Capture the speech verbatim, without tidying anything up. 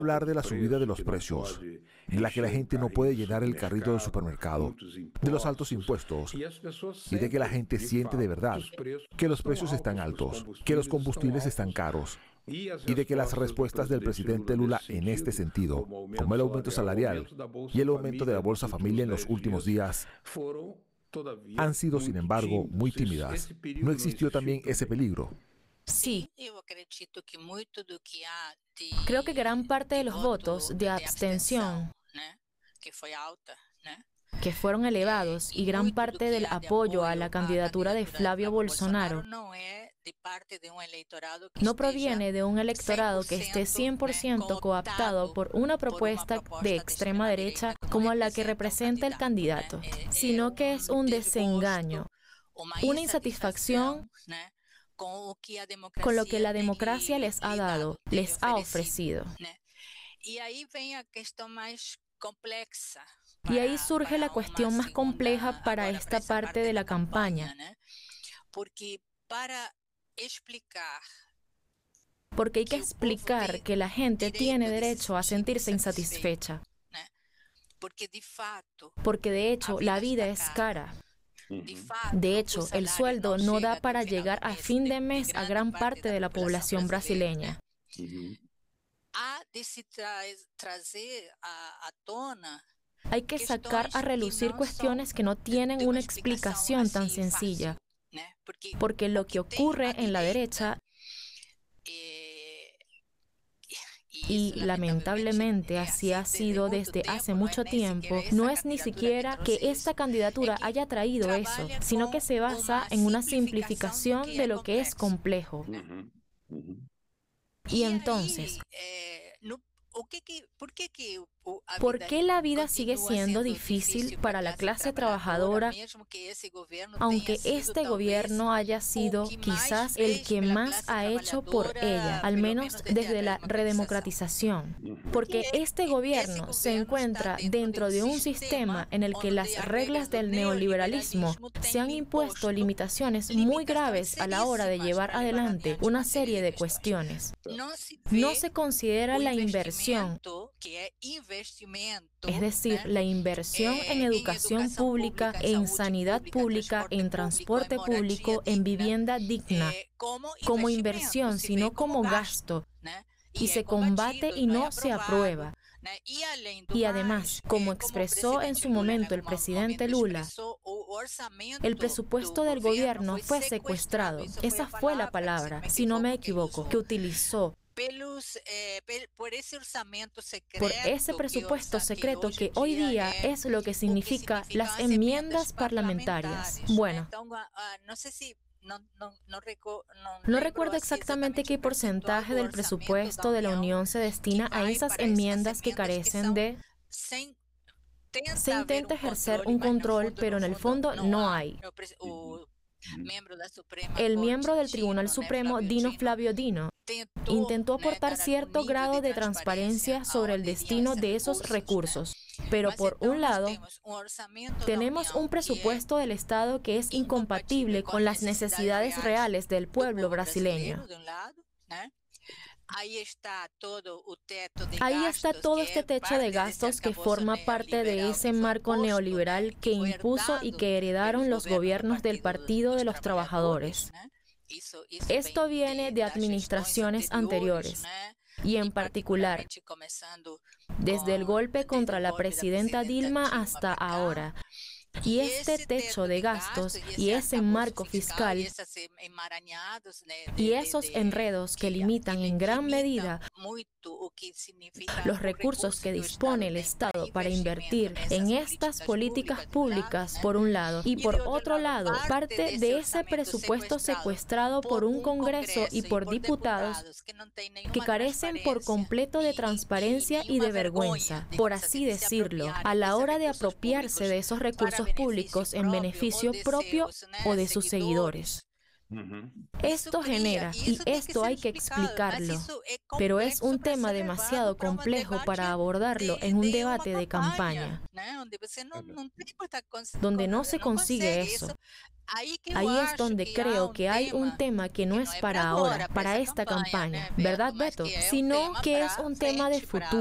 hablar de la subida de los precios, en la que la gente no puede llenar el carrito del supermercado, de los altos impuestos y de que la gente siente de verdad que los precios están altos, que los combustibles están caros y de que las respuestas del presidente Lula en este sentido, como el aumento salarial y el aumento de la Bolsa Familia en los últimos días, han sido, sin embargo, muy tímidas. ¿No existió también ese peligro? Sí. Creo que gran parte de los votos de abstención que fueron elevados y gran parte del apoyo a la candidatura de Flavio Bolsonaro no proviene de un electorado que esté cien por ciento cooptado por una propuesta de extrema derecha como la que representa el candidato, sino que es un desengaño, una insatisfacción con lo que la democracia les ha dado, les ha ofrecido. Y ahí surge la cuestión más compleja para esta parte de la campaña. Porque hay que explicar que la gente tiene derecho a sentirse insatisfecha. Porque de hecho la vida es cara. De hecho, el sueldo no da para llegar a fin de mes a gran parte de la población brasileña. Hay que sacar a relucir cuestiones que no tienen una explicación tan sencilla, porque lo que ocurre en la derecha, y lamentablemente así ha sido desde hace mucho tiempo, no es ni siquiera que esta candidatura haya traído eso, sino que se basa en una simplificación de lo que es complejo. Y entonces, ¿por qué la vida sigue siendo difícil para la clase trabajadora, aunque este gobierno haya sido quizás el que más ha hecho por ella, al menos desde la redemocratización? Porque este gobierno se encuentra dentro de un sistema en el que las reglas del neoliberalismo se han impuesto limitaciones muy graves a la hora de llevar adelante una serie de cuestiones. No se considera la inversión, es decir, la inversión en educación pública, en sanidad pública, en transporte público, en vivienda digna, como inversión, sino como gasto, y se combate y no se aprueba. Y además, como expresó en su momento el presidente Lula, el presupuesto del gobierno fue secuestrado. Esa fue la palabra, si no me equivoco, que utilizó. Por ese presupuesto secreto que hoy día es lo que significa las enmiendas parlamentarias. Bueno, no recuerdo exactamente qué porcentaje del presupuesto de la Unión se destina a esas enmiendas que carecen de... Se intenta ejercer un control, pero en el fondo no hay. El miembro del Tribunal Supremo, Dino Flavio Dino, intentó aportar cierto grado de transparencia sobre el destino de esos recursos. Pero por un lado, tenemos un presupuesto del Estado que es incompatible con las necesidades reales del pueblo brasileño. Ahí está todo este techo de gastos que forma parte de ese marco neoliberal que impuso y que heredaron los gobiernos del Partido de los Trabajadores. Esto viene de administraciones anteriores y en particular desde el golpe contra la presidenta Dilma hasta ahora. Y este techo de gastos y ese marco fiscal y esos enredos que limitan en gran medida los recursos que dispone el Estado para invertir en estas políticas públicas, por un lado, y por otro lado, parte de ese presupuesto secuestrado por un Congreso y por diputados que carecen por completo de transparencia y de vergüenza, por así decirlo, a la hora de apropiarse de esos recursos públicos en beneficio propio o de sus seguidores. Esto genera, y esto hay que explicarlo, pero es un tema demasiado complejo para abordarlo en un debate de campaña, donde no se consigue eso. Ahí es donde creo que hay un tema que no es para ahora, para esta campaña, ¿verdad, Beto? Sino que es un tema de futuro.